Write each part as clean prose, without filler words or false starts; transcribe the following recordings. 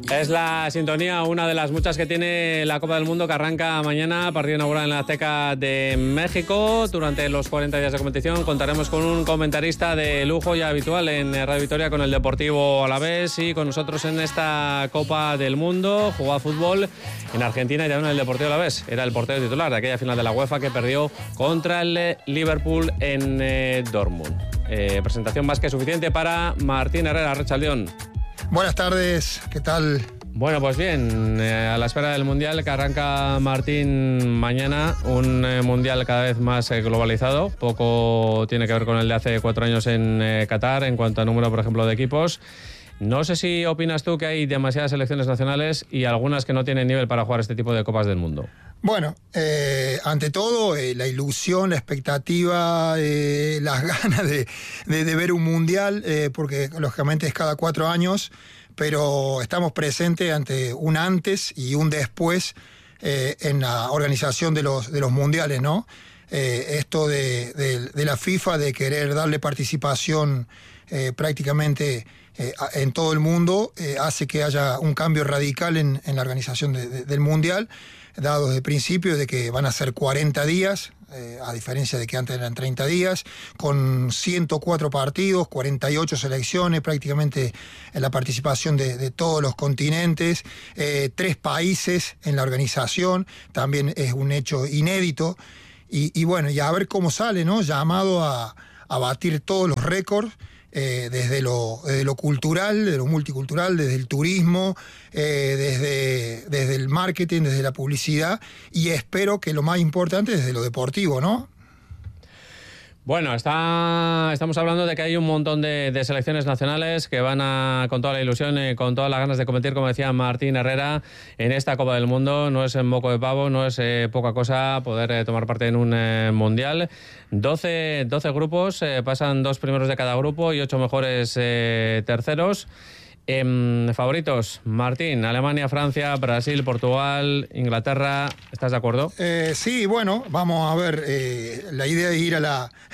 Es la sintonía, una de las muchas que tiene la Copa del Mundo, que arranca mañana, partido inaugural en la Azteca de México. Durante los 40 días de competición contaremos con un comentarista de lujo ya habitual en Radio Vitoria, con el Deportivo Alavés, y con nosotros en esta Copa del Mundo. Jugó a fútbol en Argentina y también en el Deportivo Alavés. Era el portero titular de aquella final de la UEFA que perdió contra el Liverpool en Dortmund. Presentación más que suficiente para Martín Herrera, Arratsaldeon. Buenas tardes, ¿qué tal? Bueno, pues bien, a la espera del Mundial que arranca, Martín, mañana, un Mundial cada vez más globalizado. Poco tiene que ver con el de hace 4 años en Qatar en cuanto a número, por ejemplo, de equipos. No sé si opinas tú que hay demasiadas selecciones nacionales y algunas que no tienen nivel para jugar este tipo de Copas del Mundo. Bueno, ante todo, la ilusión, la expectativa, las ganas de ver un mundial, porque lógicamente es cada 4 años, pero estamos presentes ante un antes y un después en la organización de los mundiales, ¿no? Esto de la FIFA de querer darle participación prácticamente en todo el mundo hace que haya un cambio radical en la organización del mundial, dado desde el principio de que van a ser 40 días, a diferencia de que antes eran 30 días, con 104 partidos, 48 selecciones, prácticamente en la participación de todos los continentes, 3 países en la organización, también es un hecho inédito, y bueno, y a ver cómo sale, ¿no? Llamado a batir todos los récords, desde lo cultural, de lo multicultural, desde el turismo, desde el marketing, desde la publicidad, y espero que lo más importante desde lo deportivo, ¿no? Bueno, estamos hablando de que hay un montón de selecciones nacionales que van con toda la ilusión, con todas las ganas de competir, como decía Martín Herrera, en esta Copa del Mundo. No es en moco de pavo, no es poca cosa poder tomar parte en un mundial. 12 grupos, pasan 2 primeros de cada grupo y 8 mejores terceros. Favoritos, Martín: Alemania, Francia, Brasil, Portugal, Inglaterra. ¿Estás de acuerdo? Sí, bueno, vamos a ver. La idea de ir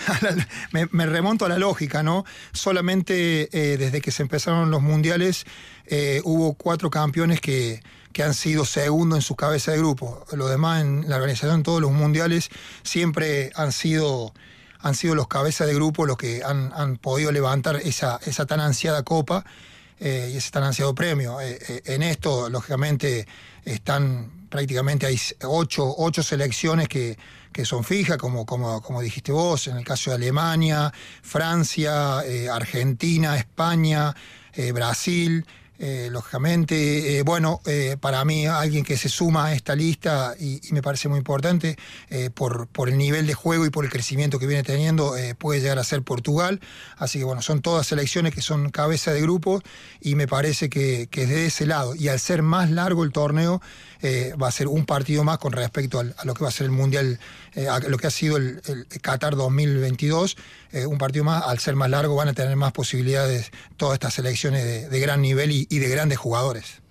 me remonto a la lógica, ¿no? Solamente desde que se empezaron los mundiales hubo 4 campeones que han sido segundos en su cabeza de grupo. Los demás en la organización, todos los mundiales, siempre han sido los cabezas de grupo los que han podido levantar esa tan ansiada copa. Y ese tan ansiado premio. En esto, lógicamente, prácticamente hay 8 selecciones que son fijas, como dijiste vos, en el caso de Alemania, Francia, Argentina, España, Brasil. Lógicamente, para mí alguien que se suma a esta lista y me parece muy importante por el nivel de juego y por el crecimiento que viene teniendo, puede llegar a ser Portugal. Así que bueno, son todas selecciones que son cabeza de grupo y me parece que de ese lado, y al ser más largo el torneo, va a ser un partido más con respecto a lo que va a ser el Mundial, a lo que ha sido el Qatar 2022, un partido más. Al ser más largo van a tener más posibilidades todas estas selecciones de gran nivel y de grandes jugadores.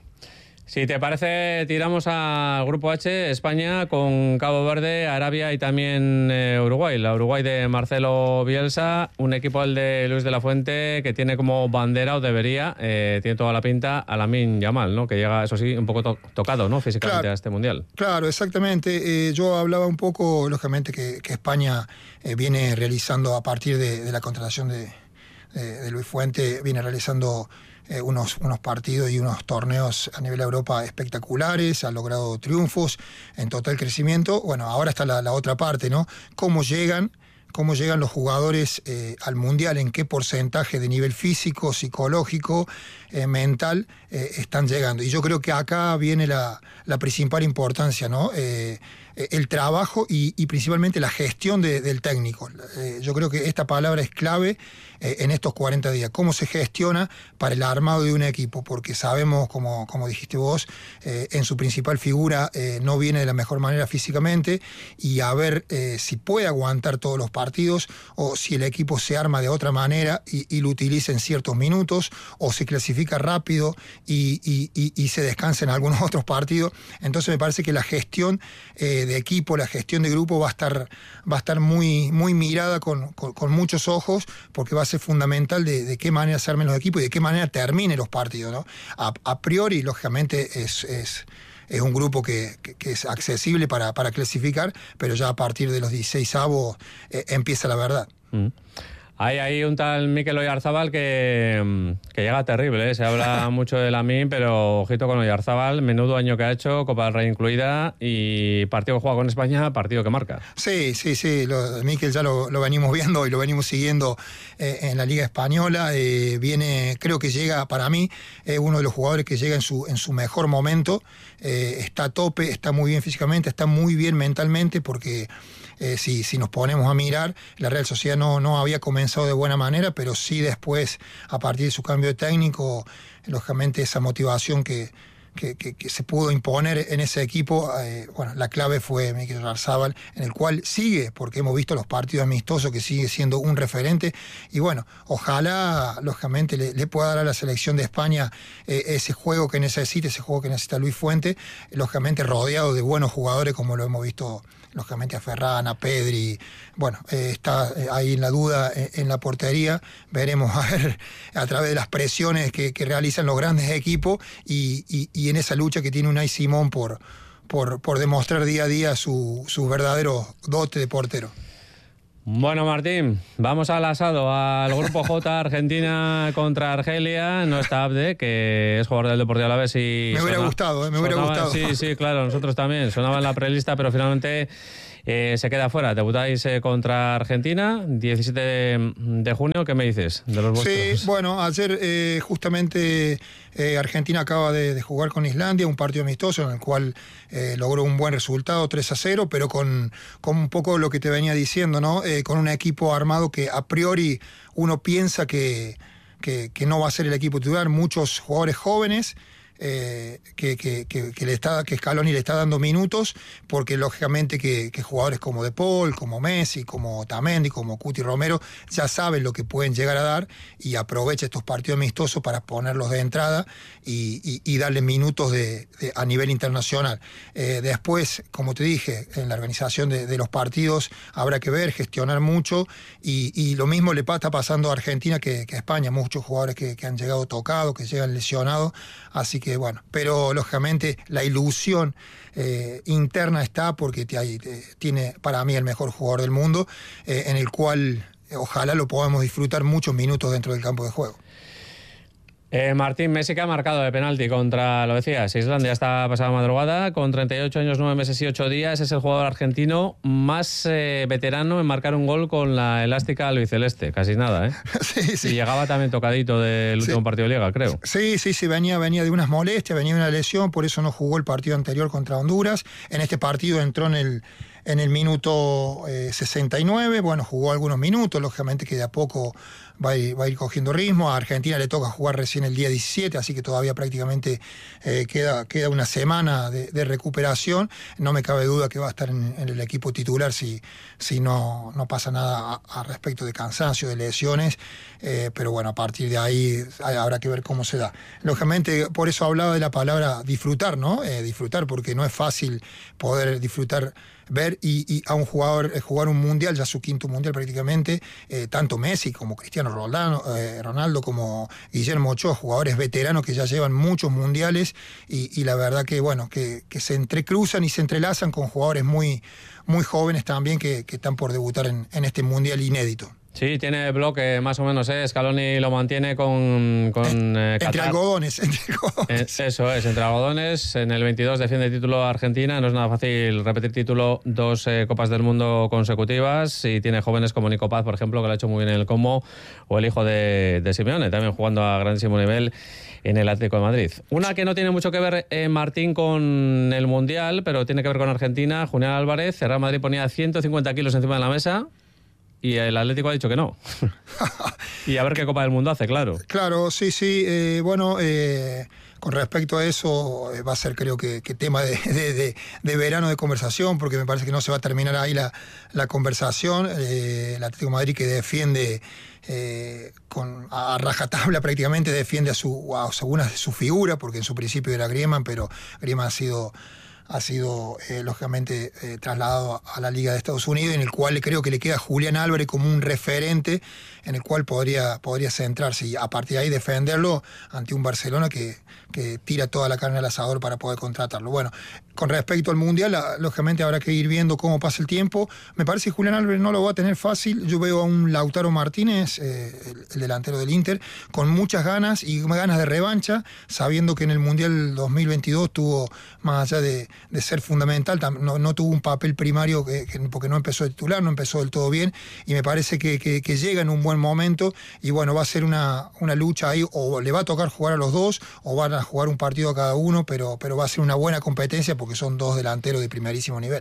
Si te parece, tiramos al Grupo H, España con Cabo Verde, Arabia y también Uruguay. La Uruguay de Marcelo Bielsa, un equipo, el de Luis de la Fuente, que tiene como bandera, o debería, tiene toda la pinta, a Lamine Yamal, ¿no? Que llega, eso sí, un poco tocado, ¿no? Físicamente, claro, a este Mundial. Claro, exactamente. Yo hablaba un poco, lógicamente, que España viene realizando, a partir de la contratación de Luis Fuente, viene realizando unos partidos y unos torneos a nivel de Europa espectaculares, ha logrado triunfos en total crecimiento. Bueno, ahora está la otra parte, ¿no? ¿Cómo llegan los jugadores al Mundial? ¿En qué porcentaje de nivel físico, psicológico, mental están llegando? Y yo creo que acá viene la principal importancia, ¿no? El trabajo y principalmente la gestión del técnico. Yo creo que esta palabra es clave en estos 40 días. ¿Cómo se gestiona para el armado de un equipo? Porque sabemos, como dijiste vos, en su principal figura no viene de la mejor manera físicamente, y a ver si puede aguantar todos los partidos, o si el equipo se arma de otra manera y lo utiliza en ciertos minutos, o se clasifica rápido y se descansa en algunos otros partidos. Entonces me parece que la gestión de equipo, la gestión de grupo va a estar muy, muy mirada con muchos ojos, porque va a ser fundamental de qué manera se armen los equipos y de qué manera terminen los partidos, ¿no? A priori, lógicamente, es un grupo que es accesible para clasificar, pero ya a partir de los 16avos empieza la verdad. Hay ahí un tal Mikel Oyarzabal que llega terrible, ¿eh? Se habla mucho de Lamine, pero ojito con Oyarzabal, menudo año que ha hecho, Copa del Rey incluida, y partido que juega con España, partido que marca. Sí, Mikel ya lo venimos viendo y lo venimos siguiendo en la Liga Española. Creo que llega, para mí, uno de los jugadores que llega en su mejor momento. Está a tope, está muy bien físicamente, está muy bien mentalmente, porque si nos ponemos a mirar, la Real Sociedad no había comenzado de buena manera, pero sí después, a partir de su cambio de técnico, lógicamente esa motivación que se pudo imponer en ese equipo, la clave fue Mikel Oyarzabal, en el cual sigue, porque hemos visto los partidos amistosos, que sigue siendo un referente, y bueno, ojalá, lógicamente, le pueda dar a la selección de España ese juego que necesita Luis Fuente, lógicamente rodeado de buenos jugadores, como lo hemos visto, lógicamente a Ferran, a Pedri. Bueno, está ahí en la duda en la portería. Veremos a través de las presiones que realizan los grandes equipos y en esa lucha que tiene Unai Simón por demostrar día a día su verdadero dote de portero. Bueno, Martín, vamos al asado, al Grupo J, Argentina contra Argelia. No está Abde, que es jugador del Deportivo Alavés y... Me hubiera gustado. Sí, claro, nosotros también. Sonaba en la prelista, pero finalmente se queda fuera. Debutáis contra Argentina, 17 de junio. ¿Qué me dices de los vuestros? Sí, bueno, ayer justamente Argentina acaba de jugar con Islandia, un partido amistoso en el cual logró un buen resultado, 3-0, pero con un poco lo que te venía diciendo, ¿no? Con un equipo armado que a priori uno piensa que no va a ser el equipo titular, muchos jugadores jóvenes, que Scaloni le está dando minutos, porque lógicamente que jugadores como De Paul, como Messi, como Otamendi, como Cuti Romero ya saben lo que pueden llegar a dar, y aprovecha estos partidos amistosos para ponerlos de entrada y darle minutos a nivel internacional. Después, como te dije, en la organización de los partidos habrá que ver, gestionar mucho, y lo mismo le está pasando a Argentina que a España, muchos jugadores que han llegado tocados, que llegan lesionados, así que bueno, pero lógicamente la ilusión interna está, porque tiene para mí el mejor jugador del mundo, en el cual ojalá lo podamos disfrutar muchos minutos dentro del campo de juego. Martín, Messi, que ha marcado de penalti contra, lo decías, Islandia esta pasada madrugada, con 38 años, 9 meses y 8 días, es el jugador argentino más veterano en marcar un gol con la elástica albiceleste, casi nada, ¿eh? Sí. Y llegaba también tocadito del último partido de Liga, creo. Sí, venía de unas molestias, venía de una lesión, por eso no jugó el partido anterior contra Honduras. En este partido entró en el minuto 69, bueno, jugó algunos minutos, lógicamente que de a poco va a ir cogiendo ritmo. A Argentina le toca jugar recién el día 17, así que todavía prácticamente queda una semana de recuperación. No me cabe duda que va a estar en el equipo titular si no pasa nada a respecto de cansancio, de lesiones, pero bueno, a partir de ahí habrá que ver cómo se da. Lógicamente, por eso hablaba de la palabra disfrutar, ¿no? Disfrutar, porque no es fácil poder disfrutar, ver y a un jugador jugar un mundial, ya su quinto mundial prácticamente, tanto Messi como Cristiano Ronaldo como Guillermo Ochoa, jugadores veteranos que ya llevan muchos mundiales, y la verdad que bueno, que se entrecruzan y se entrelazan con jugadores muy, muy jóvenes también que están por debutar en este mundial inédito. Sí, tiene bloque más o menos, Scaloni lo mantiene con entre algodones. Eso es, entre algodones. En el 22 defiende título Argentina. No es nada fácil repetir título, 2 Copas del Mundo consecutivas, y tiene jóvenes como Nico Paz, por ejemplo, que lo ha hecho muy bien en el Como, o el hijo de Simeone, también jugando a grandísimo nivel en el Atlético de Madrid. Una que no tiene mucho que ver, Martín, con el Mundial, pero tiene que ver con Argentina. Julián Álvarez, el Real Madrid ponía 150 kilos encima de la mesa, y el Atlético ha dicho que no. Y a ver qué Copa del Mundo hace, claro. Claro, sí. Bueno, con respecto a eso, va a ser, creo que tema de verano de conversación, porque me parece que no se va a terminar ahí la conversación. El Atlético de Madrid, que defiende a rajatabla prácticamente, defiende a algunas de sus figuras, porque en su principio era Griezmann, pero Griezmann ha sido ha sido lógicamente trasladado a la Liga de Estados Unidos, en el cual creo que le queda Julián Álvarez como un referente en el cual podría centrarse y a partir de ahí defenderlo ante un Barcelona que tira toda la carne al asador para poder contratarlo. Bueno, con respecto al Mundial, lógicamente habrá que ir viendo cómo pasa el tiempo. Me parece que Julián Álvarez no lo va a tener fácil. Yo veo a un Lautaro Martínez, el delantero del Inter, con muchas ganas y ganas de revancha, sabiendo que en el Mundial 2022 tuvo, más allá de ser fundamental, no tuvo un papel primario porque no empezó de titular, no empezó del todo bien, y me parece que llega en un buen momento, y bueno, va a ser una lucha ahí, o le va a tocar jugar a los dos, o van a jugar un partido a cada uno, pero va a ser una buena competencia porque son dos delanteros de primerísimo nivel.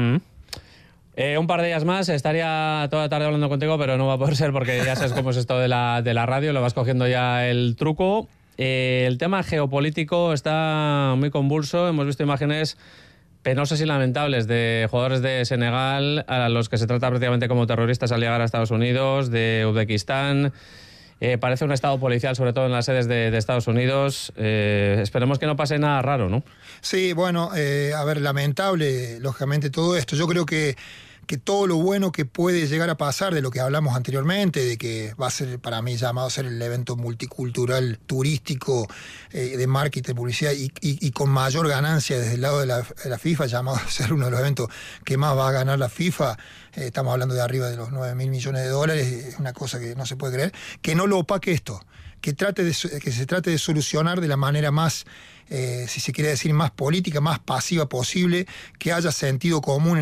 Un par de días más, estaría toda la tarde hablando contigo, pero no va a poder ser porque ya sabes cómo es esto de la radio, lo vas cogiendo ya el truco. El tema geopolítico está muy convulso, hemos visto imágenes penosas y lamentables de jugadores de Senegal a los que se trata prácticamente como terroristas al llegar a Estados Unidos, de Uzbekistán. Parece un estado policial, sobre todo en las sedes de Estados Unidos. Esperemos que no pase nada raro, ¿no? Sí, bueno, a ver, lamentable, lógicamente, todo esto. Yo creo que todo lo bueno que puede llegar a pasar, de lo que hablamos anteriormente, de que va a ser, para mí, llamado a ser el evento multicultural, turístico, de marketing, de publicidad, y con mayor ganancia desde el lado de la FIFA, llamado a ser uno de los eventos que más va a ganar la FIFA. Estamos hablando de arriba de los 9.000 millones de dólares, es una cosa que no se puede creer. Que no lo opaque esto, que se trate de solucionar de la manera más, si se quiere decir, más política, más pasiva posible, que haya sentido común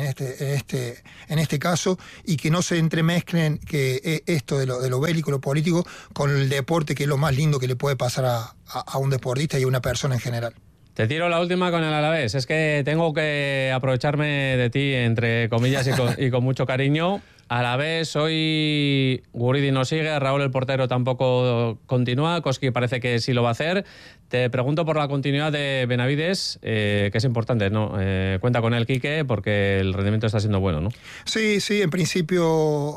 en este caso, y que no se entremezclen esto de lo bélico, lo político, con el deporte, que es lo más lindo que le puede pasar a un deportista y a una persona en general. Te tiro la última con el Alavés. Es que tengo que aprovecharme de ti, entre comillas, y con mucho cariño. Alavés, hoy Guridi no sigue, Raúl el portero tampoco continúa, Koski parece que sí lo va a hacer. Te pregunto por la continuidad de Benavides, que es importante, ¿no? Cuenta con él, Quique, porque el rendimiento está siendo bueno, ¿no? Sí, en principio,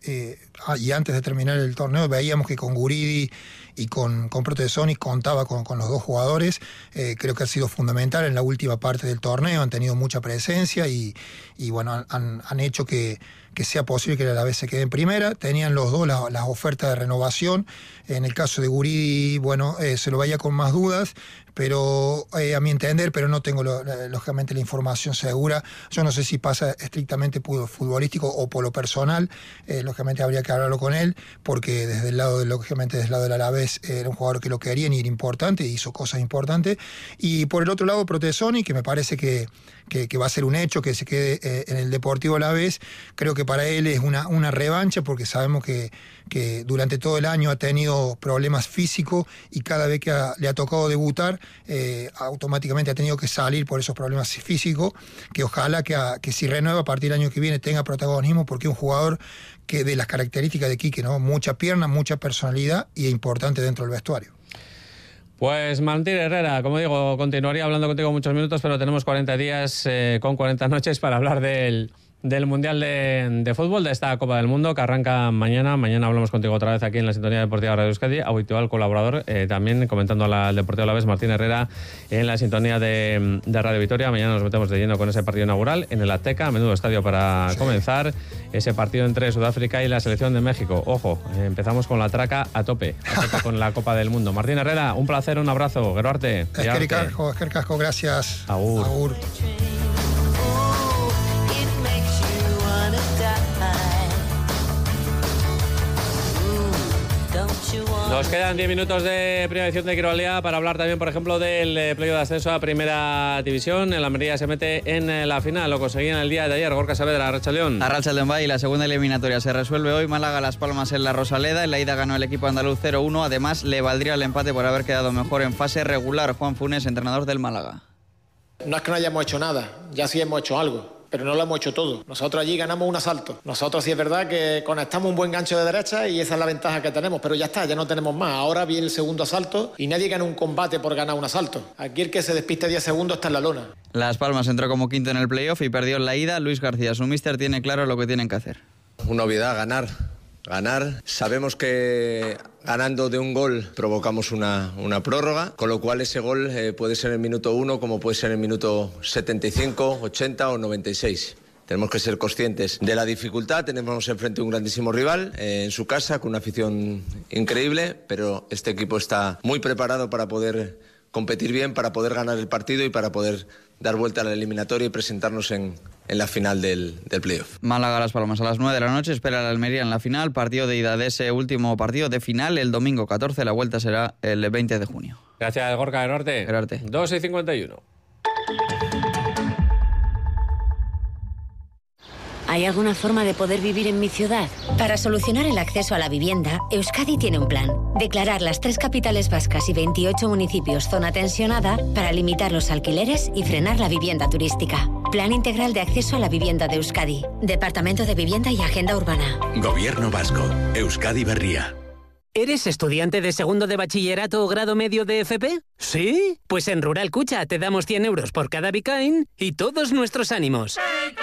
y antes de terminar el torneo, veíamos que con Guridi y con Protesoni contaba con los dos jugadores. Creo que ha sido fundamental en la última parte del torneo, han tenido mucha presencia y bueno, han hecho que sea posible que el Alavés se quede en primera. Tenían los dos las ofertas de renovación. En el caso de Guridi, bueno, se lo veía con más dudas, pero a mi entender, pero no tengo lógicamente la información segura. Yo no sé si pasa estrictamente por lo futbolístico o por lo personal. Lógicamente habría que hablarlo con él, porque desde el lado del Alavés era un jugador que lo querían y era importante, hizo cosas importantes. Y por el otro lado, Protesoni, que me parece que va a ser un hecho que se quede en el Deportivo Alavés. Creo que para él es una revancha, porque sabemos que durante todo el año ha tenido problemas físicos, y cada vez que le ha tocado debutar, automáticamente ha tenido que salir por esos problemas físicos, que ojalá que si renueva a partir del año que viene tenga protagonismo, porque es un jugador que, de las características de Quique, ¿no? Mucha pierna, mucha personalidad, y es importante dentro del vestuario. Pues Martín Herrera, como digo, continuaría hablando contigo muchos minutos, pero tenemos 40 días con 40 noches para hablar del Mundial de Fútbol, de esta Copa del Mundo que arranca mañana. Mañana hablamos contigo otra vez aquí en la Sintonía Deportiva Radio Euskadi, habitual colaborador, también comentando al Deportivo Alavés, Martín Herrera, en la Sintonía de Radio Vitoria. Mañana nos metemos de lleno con ese partido inaugural en el Azteca, menudo estadio para comenzar ese partido entre Sudáfrica y la selección de México. Ojo, empezamos con la traca a tope con la Copa del Mundo. Martín Herrera, un placer, un abrazo, Gero arte. Esker Casco, gracias. Agur. Agur. Nos quedan 10 minutos de primera edición de Quiroleada para hablar también, por ejemplo, del playoff de ascenso a Primera División. El Almería se mete en la final, lo conseguían el día de ayer. Gorka Saavedra, Arratsaldeon. Arratsaldeon, y la segunda eliminatoria se resuelve hoy. Málaga-Las Palmas en la Rosaleda. En la ida ganó el equipo andaluz 0-1. Además, le valdría el empate por haber quedado mejor en fase regular. Juan Funes, entrenador del Málaga. No es que no hayamos hecho nada, ya sí hemos hecho algo, pero no lo hemos hecho todo. Nosotros allí ganamos un asalto. Nosotros sí es verdad que conectamos un buen gancho de derecha y esa es la ventaja que tenemos, pero ya está, ya no tenemos más. Ahora viene el segundo asalto y nadie gana un combate por ganar un asalto. Aquí el que se despiste 10 segundos está en la lona. Las Palmas entró como quinto en el playoff y perdió en la ida. Luis García, su míster, tiene claro lo que tienen que hacer. Una obviedad, ganar ganar. Sabemos que ganando de un gol provocamos una prórroga, con lo cual ese gol puede ser en el minuto 1 como puede ser en el minuto 75, 80 o 96. Tenemos que ser conscientes de la dificultad. Tenemos enfrente un grandísimo rival en su casa con una afición increíble, pero este equipo está muy preparado para poder competir bien, para poder ganar el partido y para poder dar vuelta a la eliminatoria y presentarnos en la final del playoff. Málaga-Las Palmas a las 9 de la noche, espera la Almería en la final, partido de ida de ese último partido de final el domingo 14, la vuelta será el 20 de junio. Gracias, Gorka del Norte. Gerarte. 2:51. ¿Hay alguna forma de poder vivir en mi ciudad? Para solucionar el acceso a la vivienda, Euskadi tiene un plan. Declarar las 3 capitales vascas y 28 municipios zona tensionada para limitar los alquileres y frenar la vivienda turística. Plan integral de acceso a la vivienda de Euskadi. Departamento de Vivienda y Agenda Urbana. Gobierno vasco. Euskadi Berria. ¿Eres estudiante de segundo de bachillerato o grado medio de FP? ¿Sí? Pues en Rural Cucha te damos 100 euros por cada Bicain y todos nuestros ánimos.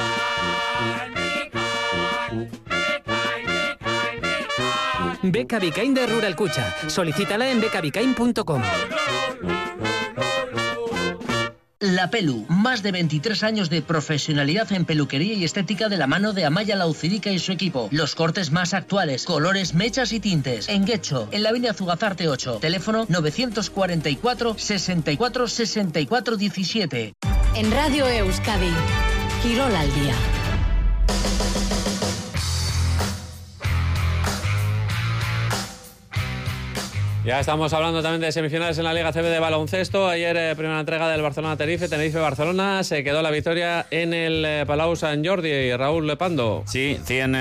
Beca Bicain de Rural Cucha. Solicítala en becabicain.com. La Pelu, más de 23 años de profesionalidad en peluquería y estética de la mano de Amaya Laucirica y su equipo. Los cortes más actuales, colores, mechas y tintes. En Guecho, en la avenida Zugazarte 8. Teléfono 944 64 64 17. En Radio Euskadi, Quirol al día. Ya estamos hablando también de semifinales en la Liga CB de baloncesto. Ayer, primera entrega del Barcelona-Tenerife. Tenerife-Barcelona. Se quedó la victoria en el Palau Sant Jordi. Y Raúl Lepando. Sí,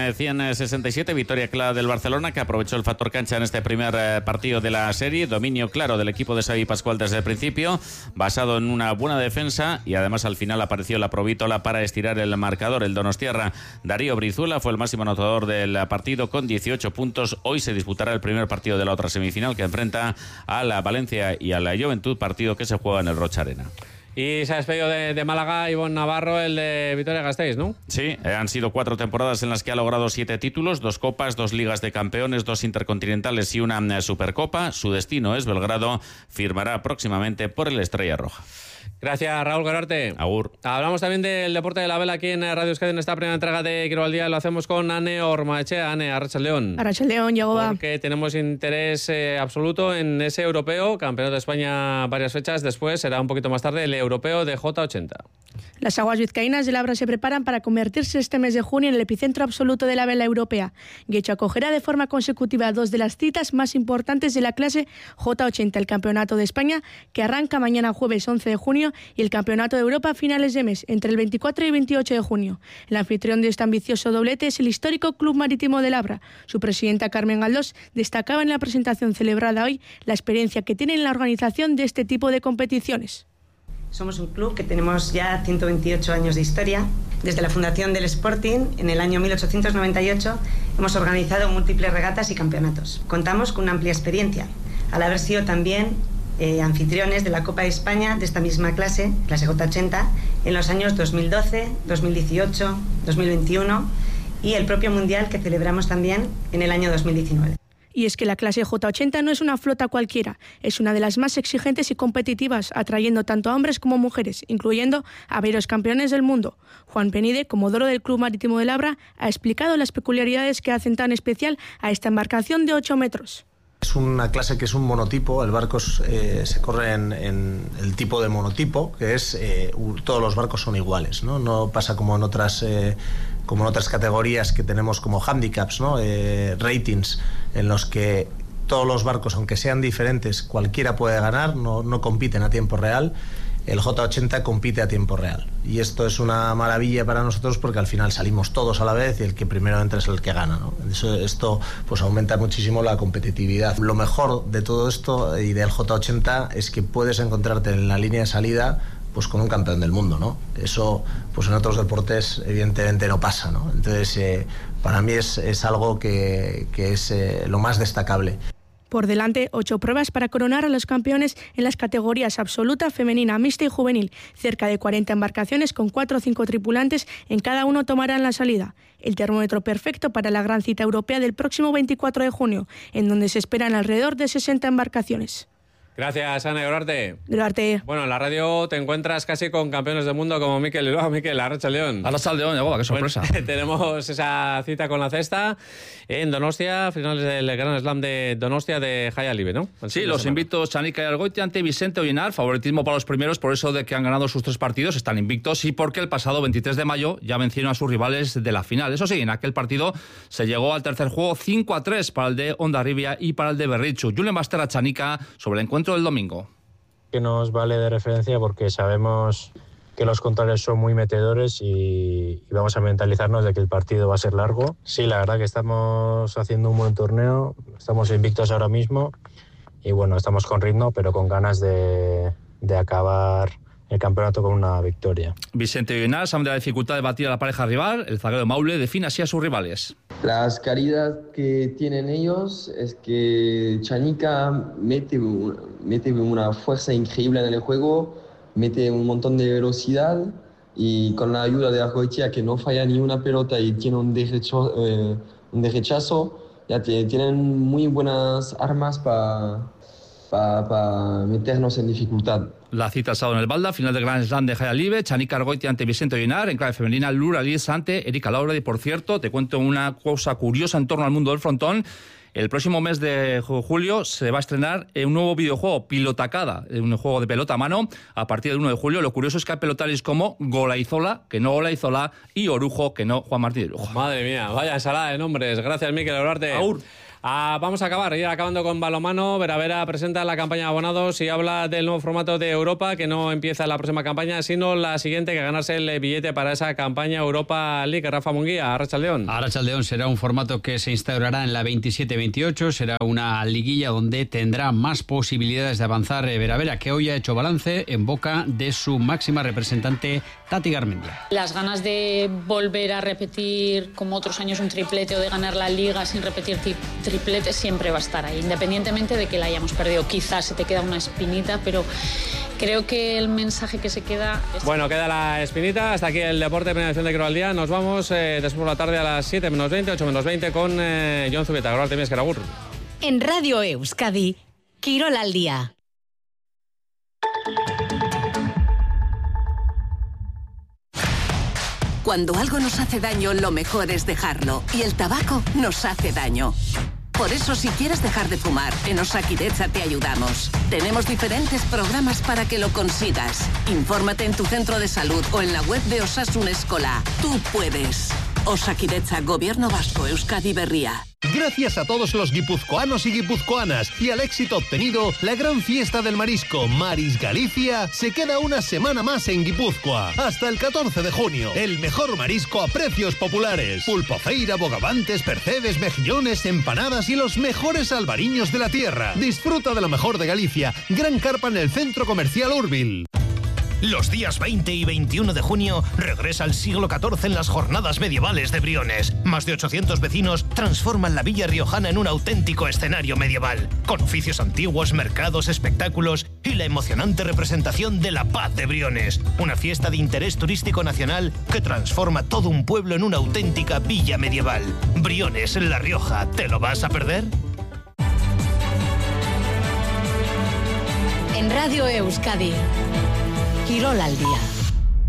100-67. Victoria clara del Barcelona, que aprovechó el factor cancha en este primer partido de la serie. Dominio claro del equipo de Xavi Pascual desde el principio, basado en una buena defensa. Y además al final apareció la provítola para estirar el marcador. El donostiarra Darío Brizuela fue el máximo anotador del partido con 18 puntos. Hoy se disputará el primer partido de la otra semifinal, que enfrenta a la Valencia y a la Juventud, partido que se juega en el Rocha Arena. Y se ha despedido de Málaga Ivonne Navarro, el de Vitoria-Gasteiz, ¿no? Sí, han sido 4 temporadas en las que ha logrado 7 títulos, 2 copas, 2 ligas de campeones, 2 intercontinentales y una Supercopa. Su destino es Belgrado. Firmará próximamente por el Estrella Roja. Gracias, Raúl Gararte. Agur. Hablamos también del deporte de la vela aquí en Radio Euskadi en esta primera entrega de Quirol al Día. Lo hacemos con Ane Ormaechea. Ane, Arratsaldeon. Arratsaldeon, Yagoba. Porque tenemos interés absoluto en ese europeo, campeonato de España varias fechas después, será un poquito más tarde, el europeo de J80. Las aguas vizcaínas de Labra se preparan para convertirse este mes de junio en el epicentro absoluto de la vela europea. Guecho acogerá de forma consecutiva 2 de las citas más importantes de la clase J80, el Campeonato de España, que arranca mañana jueves 11 de junio, y el Campeonato de Europa a finales de mes, entre el 24 y 28 de junio. El anfitrión de este ambicioso doblete es el histórico Club Marítimo de Labra. Su presidenta Carmen Galdós destacaba en la presentación celebrada hoy la experiencia que tiene en la organización de este tipo de competiciones. Somos un club que tenemos ya 128 años de historia. Desde la fundación del Sporting, en el año 1898, hemos organizado múltiples regatas y campeonatos. Contamos con una amplia experiencia, al haber sido también anfitriones de la Copa de España de esta misma clase J80, en los años 2012, 2018, 2021 y el propio Mundial que celebramos también en el año 2019. Y es que la clase J80 no es una flota cualquiera, es una de las más exigentes y competitivas, atrayendo tanto a hombres como mujeres, incluyendo a varios campeones del mundo. Juan Penide, comodoro del Club Marítimo de Labra, ha explicado las peculiaridades que hacen tan especial a esta embarcación de 8 metros. Es una clase que es un monotipo, el barco se corre en el tipo de monotipo, que es todos los barcos son iguales, ¿no? No pasa como en otras categorías que tenemos como handicaps, ¿no? Ratings, en los que todos los barcos, aunque sean diferentes, cualquiera puede ganar, no compiten a tiempo real. El J80 compite a tiempo real. Y esto es una maravilla para nosotros porque al final salimos todos a la vez y el que primero entra es el que gana, ¿no? Esto pues aumenta muchísimo la competitividad. Lo mejor de todo esto y del J80 es que puedes encontrarte en la línea de salida pues con un campeón del mundo, ¿no? Eso pues en otros deportes evidentemente no pasa, ¿no? Entonces para mí es algo que es lo más destacable. Por delante, 8 pruebas para coronar a los campeones en las categorías absoluta, femenina, mixta y juvenil. Cerca de 40 embarcaciones con 4 o 5 tripulantes en cada uno tomarán la salida. El termómetro perfecto para la gran cita europea del próximo 24 de junio, en donde se esperan alrededor de 60 embarcaciones. Gracias, Ana Urarte. Urarte. Bueno, en la radio te encuentras casi con campeones del mundo como Mikel Iloa. Mikel, Arratsaldeon. Arratsaldeon, qué sorpresa. Bueno, tenemos esa cita con la cesta en Donostia, finales del Gran Slam de Donostia de Jaya Libre, ¿no? Sí, los invictos Chanika y Argoitia ante Vicente Oyenar, favoritismo para los primeros por eso de que han ganado sus 3 partidos, están invictos y porque el pasado 23 de mayo ya vencieron a sus rivales de la final. Eso sí, en aquel partido se llegó al tercer juego 5-3 para el de Hondarribia y para el de Berrichu. Julen Bastera Chanika sobre el encuentro del domingo. Que nos vale de referencia porque sabemos que los contrarios son muy metedores y vamos a mentalizarnos de que el partido va a ser largo. Sí, la verdad que estamos haciendo un buen torneo, estamos invictos ahora mismo y bueno, estamos con ritmo pero con ganas de acabar el campeonato con una victoria. Vicente Oyenar sabe de la dificultad de batir a la pareja rival. El zaguero Maule define así a sus rivales. Las calidades que tienen ellos es que Chanika mete una fuerza increíble en el juego, mete un montón de velocidad y con la ayuda de Argoitia, que no falla ni una pelota y tiene un derechazo, ya tienen muy buenas armas para meternos en dificultad. La cita ha estado en el Balda, final del Grand Slam de Jaya Libre, Chanika Argoitia ante Vicente Oyenar, en clave femenina Lura Liz ante Erika Laura. Y por cierto, te cuento una cosa curiosa en torno al mundo del frontón. El próximo mes de julio se va a estrenar un nuevo videojuego, Pilotacada, un juego de pelota a mano, a partir del 1 de julio. Lo curioso es que hay pelotaris como Golaizola, que no Golaizola, y Orujo, que no Juan Martín de Orujo. Madre mía, vaya ensalada de nombres. Gracias, Mikel Olarte. Aur. Vamos a ir acabando con balonmano. Veravera presenta la campaña de abonados y habla del nuevo formato de Europa, que no empieza la próxima campaña, sino la siguiente, que ganarse el billete para esa campaña Europa League. Rafa Munguía, Arratsaldeon. Arratsaldeon será un formato que se instaurará en la 27-28, será una liguilla donde tendrá más posibilidades de avanzar Veravera, que hoy ha hecho balance en boca de su máxima representante, Tati Garmendia. Las ganas de volver a repetir como otros años un triplete o de ganar la liga sin repetir triplete siempre va a estar ahí, independientemente de que la hayamos perdido. Quizás se te queda una espinita, pero creo que el mensaje que se queda... Bueno, queda la espinita. Hasta aquí el deporte de primera edición de Quirol al Día. Nos vamos después por la tarde a las 7 menos 20, 8 menos 20 con Jon Zubieta. Gracias, Artemis Karagur. En Radio Euskadi, Quirol al Día. Cuando algo nos hace daño, lo mejor es dejarlo. Y el tabaco nos hace daño. Por eso, si quieres dejar de fumar, en Osakidetza te ayudamos. Tenemos diferentes programas para que lo consigas. Infórmate en tu centro de salud o en la web de Osasun Eskola. Tú puedes. Osakidetza, Gobierno Vasco, Euskadi Berria. Gracias a todos los guipuzcoanos y guipuzcoanas y al éxito obtenido, la gran fiesta del marisco Maris Galicia se queda una semana más en Guipúzcoa. Hasta el 14 de junio, el mejor marisco a precios populares. Pulpofeira, bogavantes, percebes, mejillones, empanadas y los mejores albariños de la tierra. Disfruta de lo mejor de Galicia. Gran carpa en el Centro Comercial Urbil. Los días 20 y 21 de junio regresa al siglo XIV en las jornadas medievales de Briones. Más de 800 vecinos transforman la villa riojana en un auténtico escenario medieval, con oficios antiguos, mercados, espectáculos y la emocionante representación de la Paz de Briones, una fiesta de interés turístico nacional que transforma todo un pueblo en una auténtica villa medieval. Briones, en La Rioja, ¿te lo vas a perder? En Radio Euskadi, Quirol al Día.